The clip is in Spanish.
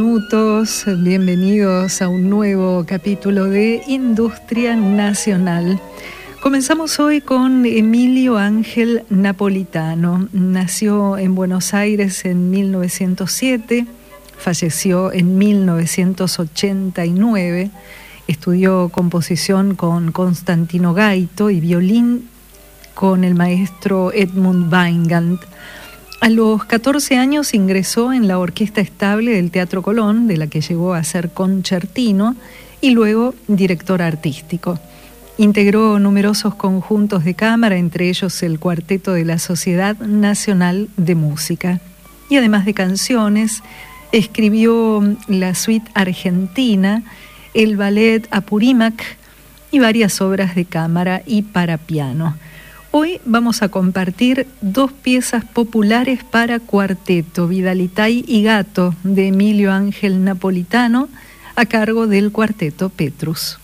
Minutos, bienvenidos a un nuevo capítulo de Industria Nacional. Comenzamos hoy con Emilio Ángel Napolitano. Nació en Buenos Aires en 1907, falleció en 1989, estudió composición con Constantino Gaito y violín con el maestro Edmund Weingand. A los 14 años ingresó en la Orquesta Estable del Teatro Colón, de la que llegó a ser concertino y luego director artístico. Integró numerosos conjuntos de cámara, entre ellos el cuarteto de la Sociedad Nacional de Música. Y además de canciones, escribió la suite argentina, el ballet Apurímac y varias obras de cámara y para piano. Hoy vamos a compartir dos piezas populares para cuarteto, Vidalitay y Gato, de Emilio Ángel Napolitano, a cargo del cuarteto Petrus.